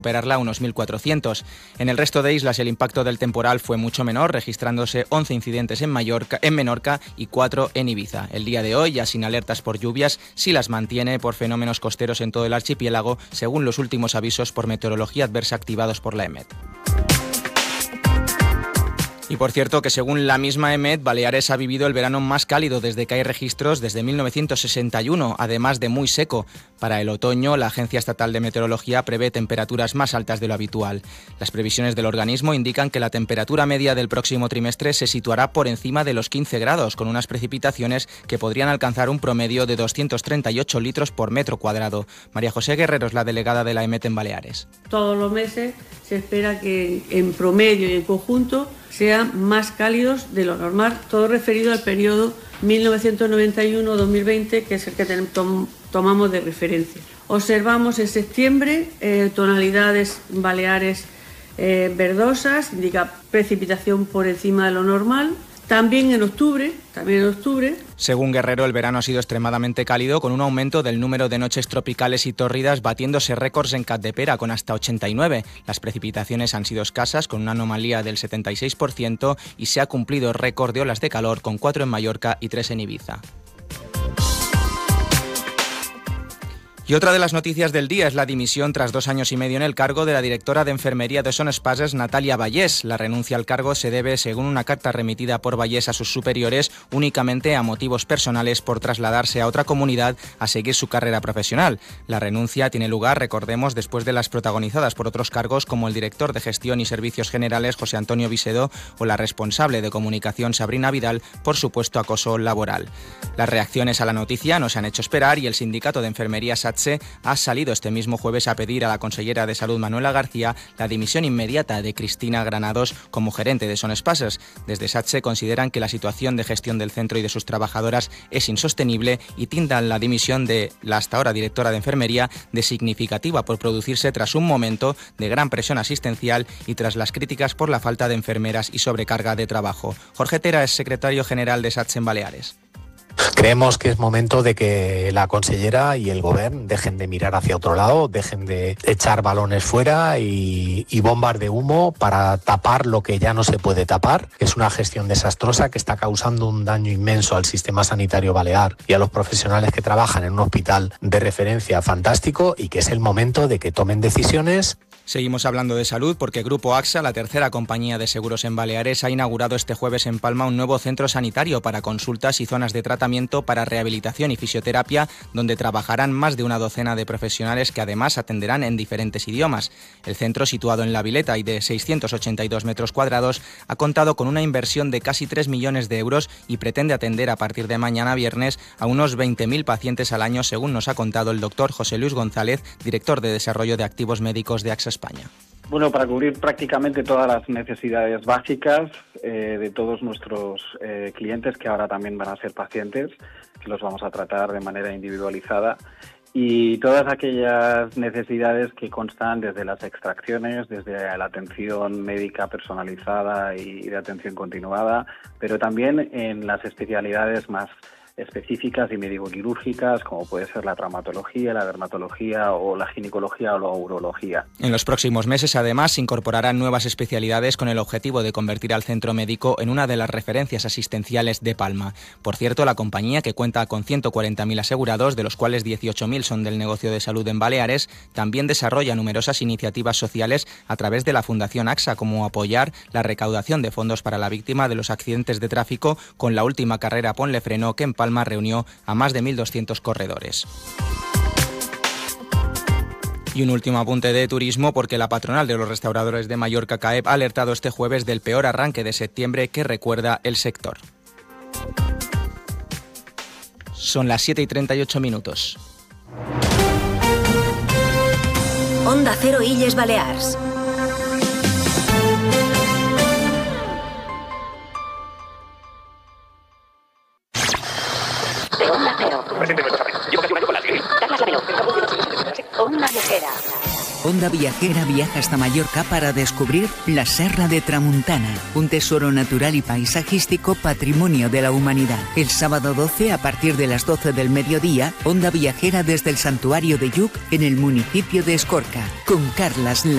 superarla a unos 1.400. En el resto de islas el impacto del temporal fue mucho menor, registrándose 11 incidentes en Menorca y 4 en Ibiza. El día de hoy, ya sin alertas por lluvias, sí las mantiene por fenómenos costeros en todo el archipiélago, según los últimos avisos por meteorología adversa activados por la EMET. Y por cierto que según la misma EMET, Baleares ha vivido el verano más cálido desde que hay registros desde 1961, además de muy seco. Para el otoño, la Agencia Estatal de Meteorología prevé temperaturas más altas de lo habitual. Las previsiones del organismo indican que la temperatura media del próximo trimestre se situará por encima de los 15 grados, con unas precipitaciones que podrían alcanzar un promedio de 238 litros por metro cuadrado. María José Guerrero es la delegada de la EMET en Baleares. Todos los meses se espera que en promedio y en conjunto sean más cálidos de lo normal, todo referido al periodo 1991-2020, que es el que tomamos de referencia. Observamos en septiembre tonalidades baleares verdosas, indica precipitación por encima de lo normal. También en octubre. Según Guerrero, el verano ha sido extremadamente cálido, con un aumento del número de noches tropicales y tórridas, batiéndose récords en Capdepera con hasta 89. Las precipitaciones han sido escasas, con una anomalía del 76%, y se ha cumplido récord de olas de calor, con 4 en Mallorca y 3 en Ibiza. Y otra de las noticias del día es la dimisión tras 2 años y medio en el cargo de la directora de enfermería de Son Espases, Natalia Vallés. La renuncia al cargo se debe, según una carta remitida por Vallés a sus superiores, únicamente a motivos personales por trasladarse a otra comunidad a seguir su carrera profesional. La renuncia tiene lugar, recordemos, después de las protagonizadas por otros cargos como el director de Gestión y Servicios Generales, José Antonio Visedo, o la responsable de Comunicación, Sabrina Vidal, por supuesto acoso laboral. Las reacciones a la noticia no se han hecho esperar y el sindicato de enfermería SATSE ha salido este mismo jueves a pedir a la consellera de Salud, Manuela García, la dimisión inmediata de Cristina Granados como gerente de Son Espases. Desde SATSE consideran que la situación de gestión del centro y de sus trabajadoras es insostenible y tildan la dimisión de la hasta ahora directora de enfermería de significativa por producirse tras un momento de gran presión asistencial y tras las críticas por la falta de enfermeras y sobrecarga de trabajo. Jorge Tera es secretario general de SATSE en Baleares. Creemos que es momento de que la consellera y el gobierno dejen de mirar hacia otro lado, dejen de echar balones fuera y bombas de humo para tapar lo que ya no se puede tapar. Es una gestión desastrosa que está causando un daño inmenso al sistema sanitario balear y a los profesionales que trabajan en un hospital de referencia fantástico, y que es el momento de que tomen decisiones. Seguimos hablando de salud porque Grupo AXA, la tercera compañía de seguros en Baleares, ha inaugurado este jueves en Palma un nuevo centro sanitario para consultas y zonas de tratamiento para rehabilitación y fisioterapia, donde trabajarán más de una docena de profesionales que además atenderán en diferentes idiomas. El centro, situado en La Vileta y de 682 metros cuadrados, ha contado con una inversión de casi 3 millones de euros y pretende atender a partir de mañana viernes a unos 20.000 pacientes al año, según nos ha contado el doctor José Luis González, director de Desarrollo de Activos Médicos de AXA España. Bueno, para cubrir prácticamente todas las necesidades básicas de todos nuestros clientes, que ahora también van a ser pacientes, que los vamos a tratar de manera individualizada, y todas aquellas necesidades que constan desde las extracciones, desde la atención médica personalizada y de atención continuada, pero también en las especialidades más específicas y médico-quirúrgicas, como puede ser la traumatología, la dermatología o la ginecología o la urología. En los próximos meses, además, se incorporarán nuevas especialidades con el objetivo de convertir al centro médico en una de las referencias asistenciales de Palma. Por cierto, la compañía, que cuenta con 140.000 asegurados, de los cuales 18.000 son del negocio de salud en Baleares, también desarrolla numerosas iniciativas sociales a través de la Fundación AXA, como apoyar la recaudación de fondos para la víctima de los accidentes de tráfico con la última carrera Ponle Freno, que en Palma reunió a más de 1.200 corredores. Y un último apunte de turismo, porque la patronal de los restauradores de Mallorca, CAEP, ha alertado este jueves del peor arranque de septiembre que recuerda el sector. Son las 7:38. Onda Cero Illes Balears. Onda Cero. Llevo casi un año con la Siri. Carlas Lamelo. Onda Viajera. Onda Viajera viaja hasta Mallorca para descubrir la Serra de Tramuntana, un tesoro natural y paisajístico patrimonio de la humanidad. El sábado 12, a partir de las 12 del mediodía, Onda Viajera desde el Santuario de Lluc en el municipio de Escorca, con Carlas Lamelo.